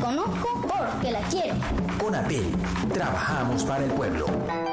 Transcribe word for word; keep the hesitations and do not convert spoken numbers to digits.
conozco porque la quiero. Conapel, trabajamos para el pueblo.